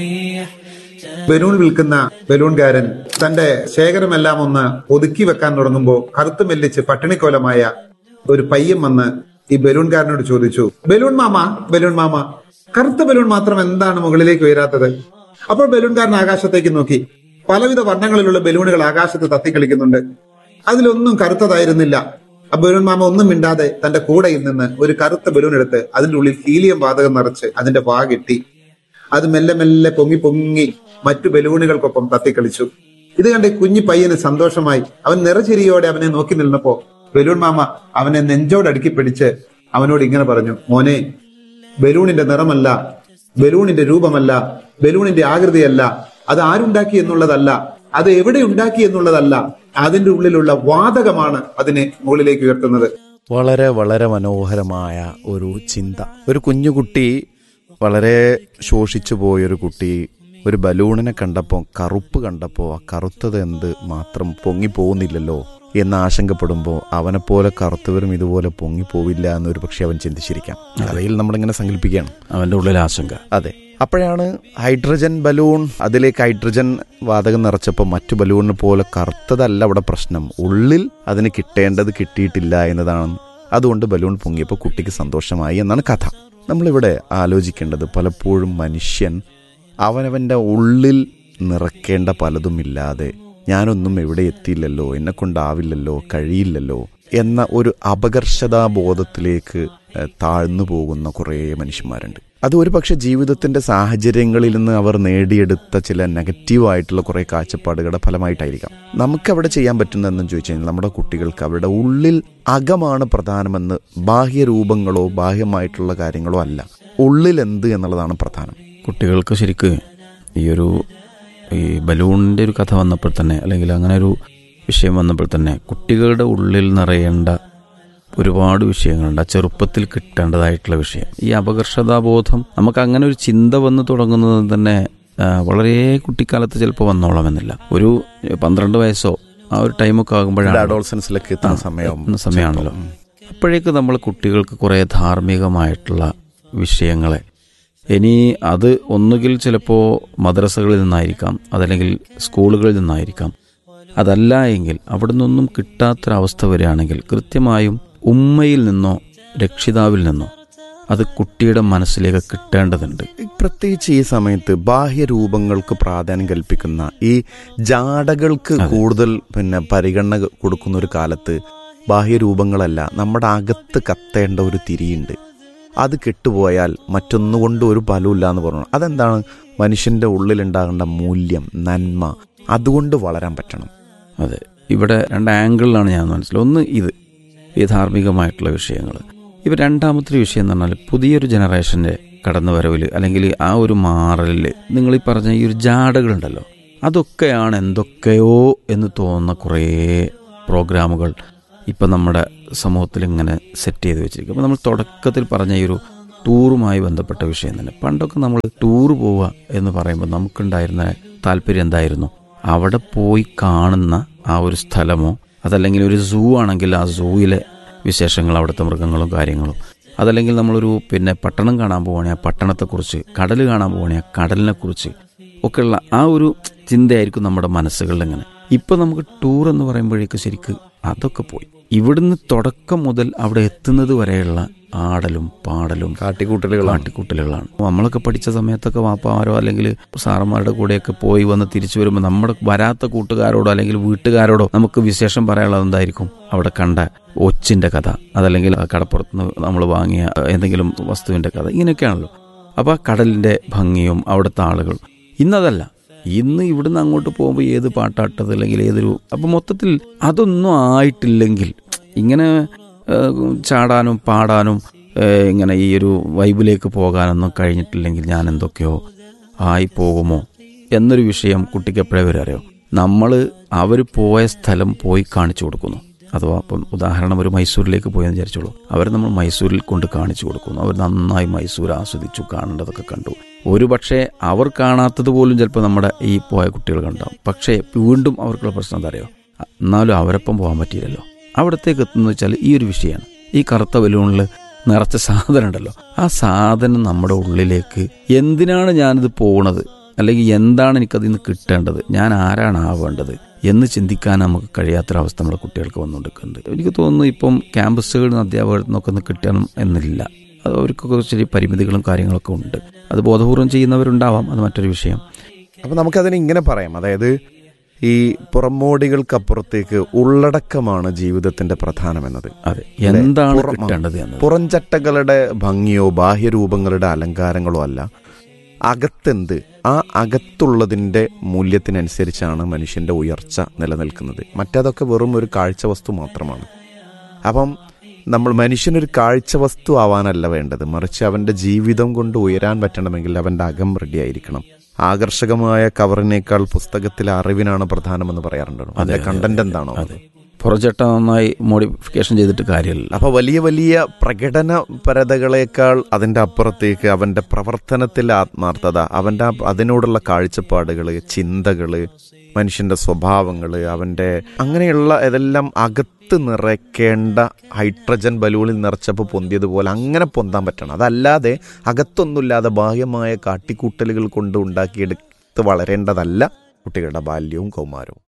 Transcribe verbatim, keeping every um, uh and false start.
Balloon വിൽക്കുന്ന ബലൂൺകാരൻ തന്റെ ശേഖരമെല്ലാം ഒന്ന് ഒതുക്കി വെക്കാൻ തുടങ്ങുമ്പോൾ കറുത്തു മെല്ലിച്ച് പട്ടിണിക്കോലമായ ഒരു പയ്യൻ വന്ന് ഈ ബലൂൺകാരനോട് ചോദിച്ചു, ബലൂൺ മാമ ബലൂൺ മാമ കറുത്ത ബലൂൺ മാത്രം എന്താണ് മുകളിലേക്ക് ഉയരാത്തത്? അപ്പോൾ ബലൂൺകാരൻ ആകാശത്തേക്ക് നോക്കി. പലവിധ വർണ്ണങ്ങളിലുള്ള ബലൂണുകൾ ആകാശത്ത് തത്തിക്കളിക്കുന്നുണ്ട്. അതിലൊന്നും കറുത്തതായിരുന്നില്ല. ആ ബലൂൺ മാമ ഒന്നും മിണ്ടാതെ തന്റെ കൂടയിൽ നിന്ന് ഒരു കറുത്ത ബലൂൺ എടുത്ത് അതിന്റെ ഉള്ളിൽ ഹീലിയം വാതകം നിറച്ച് അതിന്റെ വാ കെട്ടി അത് മെല്ലെ മെല്ലെ പൊങ്ങി പൊങ്ങി മറ്റു ബലൂണുകൾക്കൊപ്പം തത്തിക്കളിച്ചു. ഇത് കണ്ട് കുഞ്ഞു പയ്യന് സന്തോഷമായി. അവൻ നിറചിരിയോടെ അവനെ നോക്കി നിന്നപ്പോ ബലൂൺ മാമ അവനെ നെഞ്ചോടടുക്കി പിടിച്ച് അവനോട് ഇങ്ങനെ പറഞ്ഞു, മോനെ, ബലൂണിന്റെ നിറമല്ല, ബലൂണിന്റെ രൂപമല്ല, ബലൂണിന്റെ ആകൃതിയല്ല, അത് ആരുണ്ടാക്കി എന്നുള്ളതല്ല, അത് എവിടെ ഉണ്ടാക്കി എന്നുള്ളതല്ല, അതിന്റെ ഉള്ളിലുള്ള വാതകമാണ് അതിനെ മുകളിലേക്ക് ഉയർത്തുന്നത്. വളരെ വളരെ മനോഹരമായ ഒരു ചിന്ത. ഒരു കുഞ്ഞുകുട്ടി, വളരെ ശോഷിച്ചു പോയൊരു കുട്ടി ഒരു ബലൂണിനെ കണ്ടപ്പോൾ, കറുപ്പ് കണ്ടപ്പോൾ ആ കറുത്തത് എന്ത് മാത്രം പൊങ്ങിപ്പോകുന്നില്ലല്ലോ എന്ന് ആശങ്കപ്പെടുമ്പോൾ അവനെപ്പോലെ കറുത്തവരും ഇതുപോലെ പൊങ്ങിപ്പോവില്ല എന്നൊരു പക്ഷെ അവൻ ചിന്തിച്ചിരിക്കാം. കഥയിൽ നമ്മളിങ്ങനെ സങ്കല്പിക്കുകയാണ് അവൻ്റെ ഉള്ളിൽ ആശങ്ക. അതെ, അപ്പോഴാണ് ഹൈഡ്രജൻ ബലൂൺ, അതിലേക്ക് ഹൈഡ്രജൻ വാതകം നിറച്ചപ്പോൾ മറ്റു ബലൂണിനെ പോലെ കറുത്തതല്ല അവിടെ പ്രശ്നം, ഉള്ളിൽ അതിന് കിട്ടേണ്ടത് കിട്ടിയിട്ടില്ല എന്നതാണ്. അതുകൊണ്ട് ബലൂൺ പൊങ്ങിയപ്പോൾ കുട്ടിക്ക് സന്തോഷമായി എന്നാണ് കഥ. നമ്മളിവിടെ ആലോചിക്കേണ്ടത്, പലപ്പോഴും മനുഷ്യൻ അവനവൻ്റെ ഉള്ളിൽ നിറയ്ക്കേണ്ട പലതുമില്ലാതെ ഞാനൊന്നും എവിടെ എത്തിയില്ലല്ലോ, എന്നെ കൊണ്ടാവില്ലല്ലോ, കഴിയില്ലല്ലോ എന്ന ഒരു അപകർഷതാബോധത്തിലേക്ക് താഴ്ന്നു പോകുന്ന കുറേ മനുഷ്യന്മാരുണ്ട്. അത് ഒരു പക്ഷേ ജീവിതത്തിൻ്റെ സാഹചര്യങ്ങളിൽ നിന്ന് അവർ നേടിയെടുത്ത ചില നെഗറ്റീവായിട്ടുള്ള കുറേ കാഴ്ചപ്പാടുകളുടെ ഫലമായിട്ടായിരിക്കാം. നമുക്കവിടെ ചെയ്യാൻ പറ്റുന്നതെന്ന് ചോദിച്ചു കഴിഞ്ഞാൽ, നമ്മുടെ കുട്ടികൾക്ക് അവരുടെ ഉള്ളിൽ അകമാണ് പ്രധാനമെന്ന്, ബാഹ്യരൂപങ്ങളോ ബാഹ്യമായിട്ടുള്ള കാര്യങ്ങളോ അല്ല, ഉള്ളിൽ എന്ത് എന്നുള്ളതാണ് പ്രധാനം. കുട്ടികൾക്ക് ശരിക്ക് ഈ ഒരു ഈ ബലൂണിൻ്റെ ഒരു കഥ വന്നപ്പോൾ തന്നെ, അല്ലെങ്കിൽ അങ്ങനെ ഒരു വിഷയം വന്നപ്പോൾ തന്നെ കുട്ടികളുടെ ഉള്ളിൽ നിറയേണ്ട ഒരുപാട് വിഷയങ്ങളുണ്ട്. ആ ചെറുപ്പത്തിൽ കിട്ടേണ്ടതായിട്ടുള്ള വിഷയം, ഈ അപകർഷതാബോധം. നമുക്ക് അങ്ങനെ ഒരു ചിന്ത വന്ന് തുടങ്ങുന്നത് തന്നെ വളരെ കുട്ടിക്കാലത്ത് ചിലപ്പോൾ വന്നോളാമെന്നില്ല. ഒരു പന്ത്രണ്ട് വയസ്സോ ആ ഒരു ടൈമൊക്കെ ആകുമ്പോഴാണ് അഡോളസൻസിലേക്ക് എത്തുന്ന സമയം സമയമാണല്ലോ. അപ്പോഴേക്ക് നമ്മൾ കുട്ടികൾക്ക് കുറേ ധാർമ്മികമായിട്ടുള്ള വിഷയങ്ങളെ, ഇനി അത് ഒന്നുകിൽ ചിലപ്പോൾ മദ്രസകളിൽ നിന്നായിരിക്കാം, അതല്ലെങ്കിൽ സ്കൂളുകളിൽ നിന്നായിരിക്കാം, അതല്ല എങ്കിൽ അവിടെ നിന്നൊന്നും കിട്ടാത്തൊരവസ്ഥ വരികയാണെങ്കിൽ കൃത്യമായും ഉമ്മയിൽ നിന്നോ രക്ഷിതാവിൽ നിന്നോ അത് കുട്ടിയുടെ മനസ്സിലേക്ക് കിട്ടേണ്ടതുണ്ട്. പ്രത്യേകിച്ച് ഈ സമയത്ത് ബാഹ്യരൂപങ്ങൾക്ക് പ്രാധാന്യം കൽപ്പിക്കുന്ന ഈ ജാടകൾക്ക് കൂടുതൽ പിന്നെ പരിഗണന കൊടുക്കുന്ന ഒരു കാലത്ത് ബാഹ്യരൂപങ്ങളല്ല, നമ്മുടെ അകത്ത് കത്തേണ്ട ഒരു തിരിയുണ്ട്. അത് കെട്ടുപോയാൽ മറ്റൊന്നുകൊണ്ട് ഒരു ഫലമില്ല എന്ന് പറഞ്ഞു. അതെന്താണ്? മനുഷ്യൻ്റെ ഉള്ളിലുണ്ടാകേണ്ട മൂല്യം, നന്മ, അതുകൊണ്ട് വളരാൻ പറ്റണം. അതെ, ഇവിടെ രണ്ട് ആംഗിളിലാണ് ഞാൻ മനസ്സിലായത്. ഒന്ന് ഇത് ഈ ധാർമ്മികമായിട്ടുള്ള വിഷയങ്ങൾ. ഇവ രണ്ടാമത്തെ വിഷയം എന്ന് പറഞ്ഞാൽ പുതിയൊരു ജനറേഷൻ്റെ കടന്നു വരവിൽ, അല്ലെങ്കിൽ ആ ഒരു മാറലിൽ നിങ്ങൾ ഈ പറഞ്ഞ ഈ ഒരു ജാടകളുണ്ടല്ലോ, അതൊക്കെയാണ് എന്തൊക്കെയോ എന്ന് തോന്നുന്ന കുറേ പ്രോഗ്രാമുകൾ ഇപ്പം നമ്മുടെ സമൂഹത്തിൽ ഇങ്ങനെ സെറ്റ് ചെയ്ത് വെച്ചിരിക്കും. അപ്പോൾ നമ്മൾ തുടക്കത്തിൽ പറഞ്ഞ ഈ ഒരു ടൂറുമായി ബന്ധപ്പെട്ട വിഷയം തന്നെ. പണ്ടൊക്കെ നമ്മൾ ടൂർ പോവുക എന്ന് പറയുമ്പോൾ നമുക്കുണ്ടായിരുന്ന താല്പര്യം എന്തായിരുന്നു? അവിടെ പോയി കാണുന്ന ആ ഒരു സ്ഥലമോ, അതല്ലെങ്കിൽ ഒരു സൂ ആണെങ്കിൽ ആ സൂവിലെ വിശേഷങ്ങൾ, അവിടുത്തെ മൃഗങ്ങളും കാര്യങ്ങളും, അതല്ലെങ്കിൽ നമ്മളൊരു പിന്നെ പട്ടണം കാണാൻ പോവുകയാണെങ്കിൽ ആ പട്ടണത്തെക്കുറിച്ച്, കടൽ കാണാൻ പോവുകയാണെങ്കിൽ ആ കടലിനെക്കുറിച്ച് ഒക്കെയുള്ള ആ ഒരു ചിന്തയായിരിക്കും നമ്മുടെ മനസ്സുകളിൽ. ഇങ്ങനെ ഇപ്പം നമുക്ക് ടൂർ എന്ന് പറയുമ്പോഴേക്ക് ശരിക്ക് അതൊക്കെ പോയി. ഇവിടുന്ന് തുടക്കം മുതൽ അവിടെ എത്തുന്നത് വരെയുള്ള ആടലും പാടലും കാട്ടിക്കൂട്ടലുകൾ കാട്ടിക്കൂട്ടലുകളാണ്. നമ്മളൊക്കെ പഠിച്ച സമയത്തൊക്കെ വാപ്പാരോ അല്ലെങ്കിൽ സാറന്മാരുടെ കൂടെയൊക്കെ പോയി വന്ന് തിരിച്ചു വരുമ്പോൾ നമ്മുടെ വരാത്ത കൂട്ടുകാരോടോ അല്ലെങ്കിൽ വീട്ടുകാരോടോ നമുക്ക് വിശേഷം പറയാനുള്ളത് എന്തായിരിക്കും? അവിടെ കണ്ട ഒച്ചിൻ്റെ കഥ, അതല്ലെങ്കിൽ കടപ്പുറത്ത് നമ്മൾ വാങ്ങിയ എന്തെങ്കിലും വസ്തുവിൻ്റെ കഥ, ഇങ്ങനെയൊക്കെയാണല്ലോ. അപ്പോൾ ആ കടലിൻ്റെ ഭംഗിയും അവിടുത്തെ ആളുകൾ. ഇന്നതല്ല, ഇന്ന് ഇവിടുന്ന് അങ്ങോട്ട് പോകുമ്പോൾ ഏത് പാട്ടാട്ടത് അല്ലെങ്കിൽ ഏതൊരു, അപ്പം മൊത്തത്തിൽ അതൊന്നും ആയിട്ടില്ലെങ്കിൽ, ഇങ്ങനെ ചാടാനും പാടാനും ഇങ്ങനെ ഈ ഒരു വൈബിലേക്ക് പോകാനൊന്നും കഴിഞ്ഞിട്ടില്ലെങ്കിൽ ഞാൻ എന്തൊക്കെയോ ആയി പോകുമോ എന്നൊരു വിഷയം കുട്ടിക്ക് എപ്പോഴേ വരെ അറിയോ? നമ്മൾ അവർ പോയ സ്ഥലം പോയി കാണിച്ചു കൊടുക്കുന്നു. അഥവാ അപ്പം ഉദാഹരണം ഒരു മൈസൂരിലേക്ക് പോയെന്ന് വിചാരിച്ചോളൂ. അവർ നമ്മൾ മൈസൂരിൽ കൊണ്ട് കാണിച്ചു കൊടുക്കുന്നു. അവർ നന്നായി മൈസൂർ ആസ്വദിച്ചു, കാണേണ്ടതൊക്കെ കണ്ടു. ഒരു പക്ഷേ അവർ കാണാത്തത് പോലും ചിലപ്പോൾ നമ്മുടെ ഈ പോയ കുട്ടികൾ കണ്ടാവും. പക്ഷേ വീണ്ടും അവർക്കുള്ള പ്രശ്നം എന്താ അറിയോ? എന്നാലും അവരൊപ്പം പോകാൻ പറ്റിയില്ലല്ലോ. അവിടത്തേക്ക് എത്തുന്നത് വെച്ചാൽ ഈ ഒരു വിഷയമാണ്. ഈ കറുത്ത ബലൂണിൽ നിറച്ച സാധനം ഉണ്ടല്ലോ, ആ സാധനം നമ്മുടെ ഉള്ളിലേക്ക് എന്തിനാണ് ഞാനിത് പോകണത് അല്ലെങ്കിൽ എന്താണ് എനിക്കതിൽ നിന്ന് കിട്ടേണ്ടത്, ഞാൻ ആരാണ് ആവേണ്ടത് എന്ന് ചിന്തിക്കാൻ നമുക്ക് കഴിയാത്തൊരവസ്ഥ നമ്മുടെ കുട്ടികൾക്ക് വന്നുകൊണ്ടിരിക്കുന്നുണ്ട്. എനിക്ക് തോന്നുന്നു ഇപ്പം ക്യാമ്പസുകളിൽ നിന്ന് അധ്യാപകരിൽ നിന്നൊക്കെ ഒന്ന് കിട്ടണം എന്നില്ല. അത് അവർക്കൊക്കെ ചെറിയ പരിമിതികളും കാര്യങ്ങളൊക്കെ ഉണ്ട്. അത് ബോധപൂർവം ചെയ്യുന്നവരുണ്ടാവാം, അത് മറ്റൊരു വിഷയം. അപ്പം നമുക്കതിനെ ഇങ്ങനെ പറയാം, അതായത് ഈ പുറമോടികൾക്കപ്പുറത്തേക്ക് ഉള്ളടക്കമാണ് ജീവിതത്തിന്റെ പ്രധാനമെന്നത്. അതെ, എന്താണ് കിട്ടേണ്ടത് എന്നത്. പുറംചട്ടകളുടെ ഭംഗിയോ ബാഹ്യരൂപങ്ങളുടെ അലങ്കാരങ്ങളോ അല്ല, അകത്തെന്ത്, ആ അകത്തുള്ളതിൻ്റെ മൂല്യത്തിനനുസരിച്ചാണ് മനുഷ്യൻ്റെ ഉയർച്ച നിലനിൽക്കുന്നത്. മറ്റതൊക്കെ വെറും ഒരു കാഴ്ച വസ്തു മാത്രമാണ്. അപ്പം നമ്മൾ മനുഷ്യനൊരു കാഴ്ച വസ്തു ആവാനല്ല വേണ്ടത്, മറിച്ച് അവൻ്റെ ജീവിതം കൊണ്ട് ഉയരാൻ പറ്റണമെങ്കിൽ അവൻ്റെ അകം റെഡി ആയിരിക്കണം. ആകർഷകമായ കവറിനേക്കാൾ പുസ്തകത്തിലെ അറിവിനാണ് പ്രധാനമെന്ന് പറയാറുണ്ടല്ലോ. അതിന്റെ കണ്ടന്റ് എന്താണോ അത്. പുറചട്ട നന്നായി മോഡിഫിക്കേഷൻ ചെയ്തിട്ട് കാര്യമില്ല. അപ്പോൾ വലിയ വലിയ പ്രകടനപരതകളേക്കാൾ അതിൻ്റെ അപ്പുറത്തേക്ക് അവൻ്റെ പ്രവർത്തനത്തിലെ ആത്മാർത്ഥത, അവൻ്റെ അതിനോടുള്ള കാഴ്ചപ്പാടുകൾ, ചിന്തകൾ, മനുഷ്യൻ്റെ സ്വഭാവങ്ങൾ, അവൻ്റെ അങ്ങനെയുള്ള ഇതെല്ലാം അകത്ത് നിറയ്ക്കേണ്ട ഹൈഡ്രജൻ ബലൂണിൽ നിറച്ചപ്പോൾ പൊന്തിയതുപോലെ അങ്ങനെ പൊന്താൻ പറ്റണം. അതല്ലാതെ അകത്തൊന്നുമില്ലാതെ ബാഹ്യമായ കാട്ടിക്കൂട്ടലുകൾ കൊണ്ട് ഉണ്ടാക്കിയെടുത്ത് വളരേണ്ടതല്ല കുട്ടികളുടെ ബാല്യവും കൗമാരവും.